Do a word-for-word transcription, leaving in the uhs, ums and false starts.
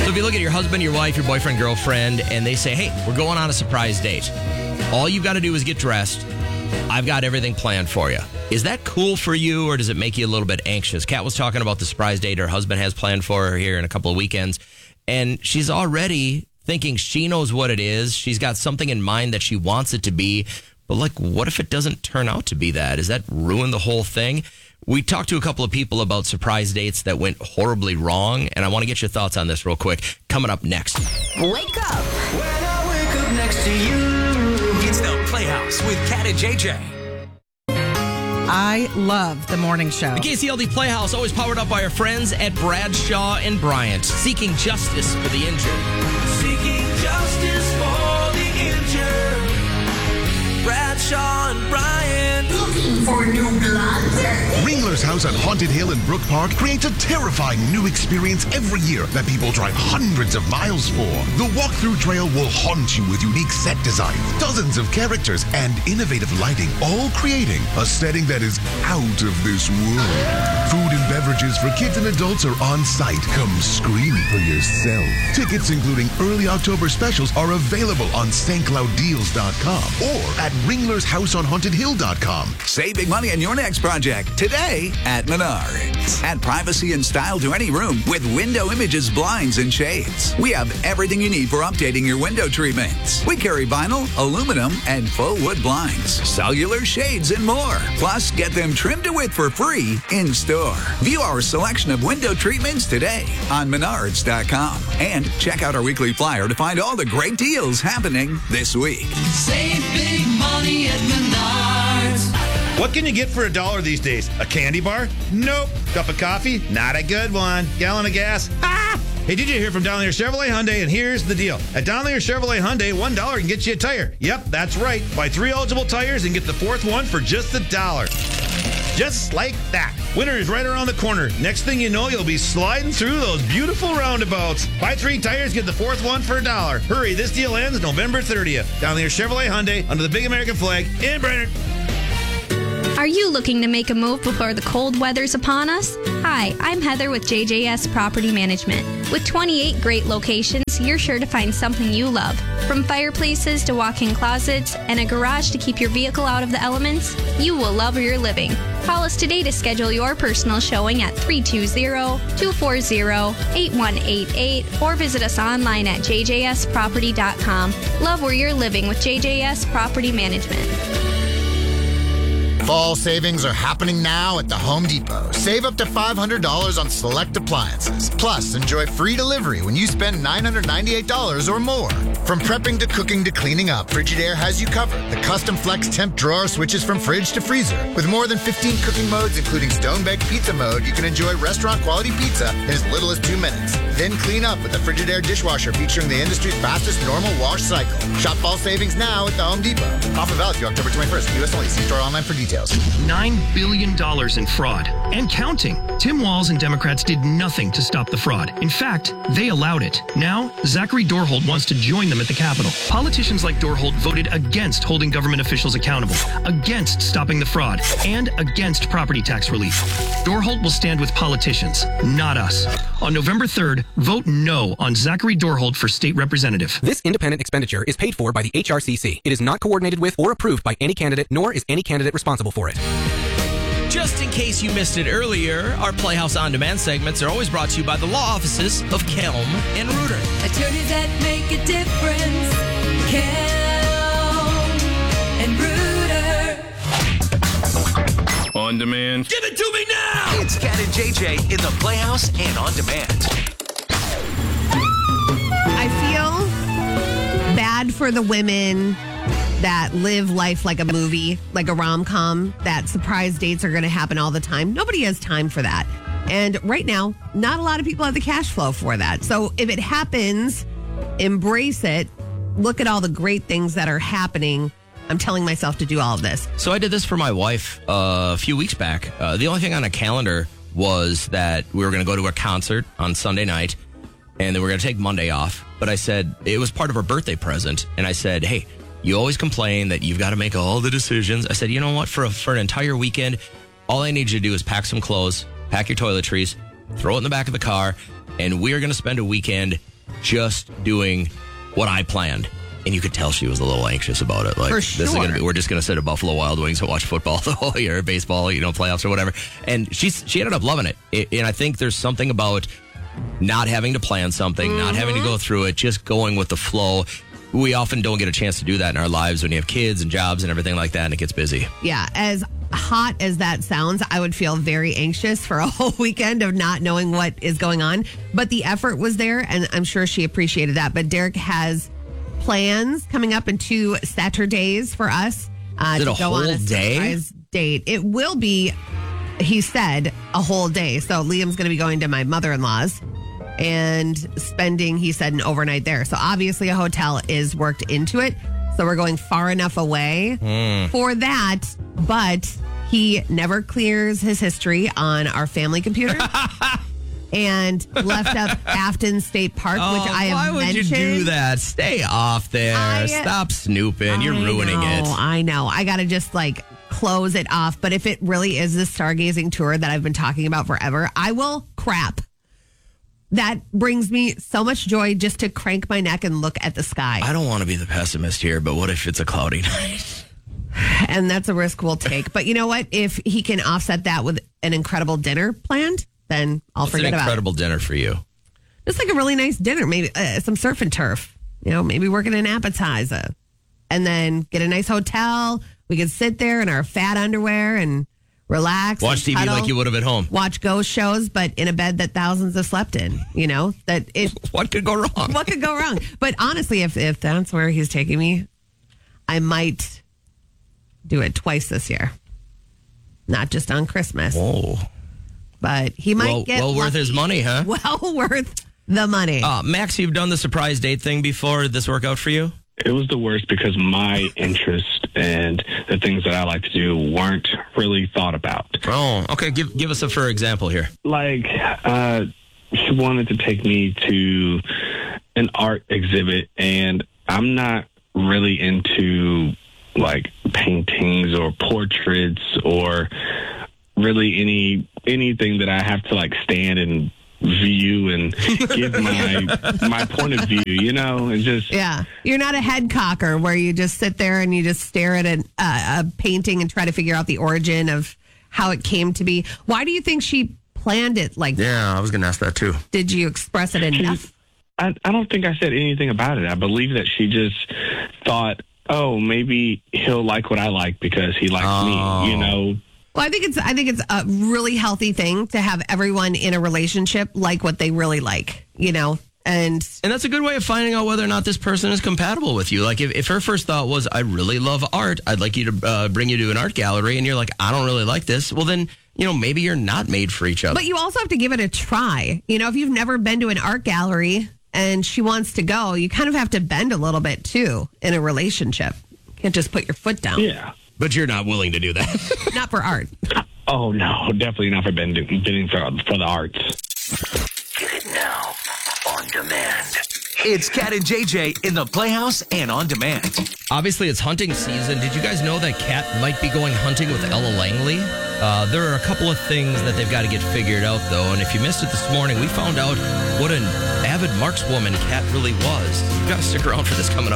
So if you look at your husband, your wife, your boyfriend, girlfriend, and they say, hey, we're going on a surprise date. All you've got to do is get dressed. I've got everything planned for you. Is that cool for you, or does it make you a little bit anxious? Kat was talking about the surprise date her husband has planned for her here in a couple of weekends, and she's already thinking she knows what it is. She's got something in mind that she wants it to be. But, like, what if it doesn't turn out to be that? Does that ruin the whole thing? We talked to a couple of people about surprise dates that went horribly wrong, and I want to get your thoughts on this real quick. Coming up next. Wake up. When I wake up next to you. It's the Playhouse with Kat and J J. I love the morning show. The K C L D Playhouse, always powered up by our friends at Bradshaw and Bryant, seeking justice for the injured. Seeking justice for the injured. Bradshaw and Bryant. Looking for new blood? Ringler's House on Haunted Hill in Brook Park creates a terrifying new experience every year that people drive hundreds of miles for. The walkthrough trail will haunt you with unique set designs, dozens of characters, and innovative lighting, all creating a setting that is out of this world. Food and beverages for kids and adults are on site. Come scream for yourself. Tickets, including early October specials, are available on Saint Cloud Deals dot com or at Ringler's House on Haunted Hill dot com. Save big money on your next project today at Menards. Add privacy and style to any room with Window Images blinds and shades. We have everything you need for updating your window treatments. We carry vinyl, aluminum, and faux wood blinds, cellular shades, and more. Plus, get them trimmed to width for free in store. View our selection of window treatments today on Menards dot com. And check out our weekly flyer to find all the great deals happening this week. Save big money at Menards. What can you get for a dollar these days? A candy bar? Nope. Cup of coffee? Not a good one. Gallon of gas? Ah! Hey, did you hear from Donlier Chevrolet Hyundai? And here's the deal. At Donlier Chevrolet Hyundai, one dollar can get you a tire. Yep, that's right. Buy three eligible tires and get the fourth one for just a dollar. Just like that. Winter is right around the corner. Next thing you know, you'll be sliding through those beautiful roundabouts. Buy three tires, get the fourth one for a dollar. Hurry, this deal ends November thirtieth. Donlier Chevrolet Hyundai under the big American flag in Brainerd. Are you looking to make a move before the cold weather's upon us? Hi, I'm Heather with J J S Property Management. With twenty-eight great locations, you're sure to find something you love. From fireplaces to walk-in closets and a garage to keep your vehicle out of the elements, you will love where you're living. Call us today to schedule your personal showing at three two zero, two four zero, eight one eight eight or visit us online at j j s property dot com. Love where you're living with J J S Property Management. Fall savings are happening now at the Home Depot. Save up to five hundred dollars on select appliances. Plus, enjoy free delivery when you spend nine hundred ninety-eight dollars or more. From prepping to cooking to cleaning up, Frigidaire has you covered. The custom flex temp drawer switches from fridge to freezer. With more than fifteen cooking modes, including stone-baked pizza mode, you can enjoy restaurant-quality pizza in as little as two minutes. Then clean up with the Frigidaire dishwasher featuring the industry's fastest normal wash cycle. Shop fall savings now at the Home Depot. Offer valid through October twenty-first. U S only. See store online for details. nine billion dollars in fraud and counting. Tim Walz and Democrats did nothing to stop the fraud. In fact, they allowed it. Now, Zachary Dorholt wants to join them at the Capitol. Politicians like Dorholt voted against holding government officials accountable, against stopping the fraud, and against property tax relief. Dorholt will stand with politicians, not us. On November third, vote no on Zachary Dorholt for state representative. This independent expenditure is paid for by the H R C C. It is not coordinated with or approved by any candidate, nor is any candidate responsible for it. Just in case you missed it earlier, our Playhouse On Demand segments are always brought to you by the law offices of Kelm and Reuter. Attorneys that make a difference. Kelm and Reuter. On demand. Give it to me now! It's Kat and J J in the Playhouse and On Demand. I feel bad for the women that live life like a movie, like a rom-com, that surprise dates are going to happen all the time. Nobody has time for that. And right now, not a lot of people have the cash flow for that. So if it happens, embrace it. Look at all the great things that are happening. I'm telling myself to do all of this. So I did this for my wife uh, a few weeks back. Uh, the only thing on a calendar was that we were going to go to a concert on Sunday night, and then we were going to take Monday off. But I said, it was part of her birthday present, and I said, hey, you always complain that you've got to make all the decisions. I said, you know what? For a, for an entire weekend, all I need you to do is pack some clothes, pack your toiletries, throw it in the back of the car, and we are going to spend a weekend just doing what I planned. And you could tell she was a little anxious about it. Like, For this is gonna sure. be, we're just going to sit at Buffalo Wild Wings and watch football the whole year, baseball, you know, playoffs or whatever. And she's she ended up loving it. it. And I think there's something about not having to plan something, mm-hmm. not having to go through it, just going with the flow. We often don't get a chance to do that in our lives when you have kids and jobs and everything like that, and it gets busy. Yeah, as hot as that sounds, I would feel very anxious for a whole weekend of not knowing what is going on. But the effort was there, and I'm sure she appreciated that. But Derek has plans coming up in two Saturdays for us uh, Is it to a go on whole a day? surprise date. It will be, he said, a whole day. So Liam's going to be going to my mother-in-law's and spending, he said, an overnight there. So obviously a hotel is worked into it. So we're going far enough away Mm. for that. But he never clears his history on our family computer. And left up Afton State Park, Oh, which I have why would mentioned. you do that? Stay off there. I- Stop snooping. You're I ruining know, it. I know. I got to just like close it off. But if it really is the stargazing tour that I've been talking about forever, I will crap. That brings me so much joy just to crank my neck and look at the sky. I don't want to be the pessimist here, but what if it's a cloudy night? And that's a risk we'll take. But you know what? If he can offset that with an incredible dinner planned, then I'll It's forget an about it. incredible dinner for you. Just like a really nice dinner, maybe uh, some surf and turf, you know, maybe working an appetizer and then get a nice hotel. We could sit there in our fat underwear and relax. Watch and T V cuddle, like you would have at home. Watch ghost shows, but in a bed that thousands have slept in, you know, that it. What could go wrong? What could go wrong? But honestly, if, if that's where he's taking me, I might do it twice this year. Not just on Christmas. Whoa. But he might Well, get well worth lucky. his money, huh? Well worth the money. Uh, Max, you've done the surprise date thing before. Did this work out for you? It was the worst because my interest and the things that I like to do weren't really thought about. Oh, okay. Give give us a for example here. Like, uh, she wanted to take me to an art exhibit, and I'm not really into like paintings or portraits or really any anything that I have to like stand and view and give my my point of view, you know, and just Yeah. You're not a head cocker where you just sit there and you just stare at an, uh, a painting and try to figure out the origin of how it came to be. Why do you think she planned it like that? Yeah, I was going to ask that too. Did you express it enough? I, I don't think I said anything about it. I believe that she just thought, oh, maybe he'll like what I like because he likes Oh. me, you know. Well, I think it's I think it's a really healthy thing to have everyone in a relationship like what they really like, you know. And And that's a good way of finding out whether or not this person is compatible with you. Like if, if her first thought was, I really love art, I'd like you to uh, bring you to an art gallery, and you're like, I don't really like this. Well, then, you know, maybe you're not made for each other. But you also have to give it a try. You know, if you've never been to an art gallery and she wants to go, you kind of have to bend a little bit too in a relationship. You can't just put your foot down. Yeah. But you're not willing to do that. Not for art. Oh, no, definitely not for bending, bidding for, for the arts. Get it now on demand. It's Cat and J J in the Playhouse and on demand. Obviously, it's hunting season. Did you guys know that Kat might be going hunting with Ella Langley? Uh, there are a couple of things that they've got to get figured out, though. And if you missed it this morning, we found out what an avid markswoman Kat really was. You've got to stick around for this coming up.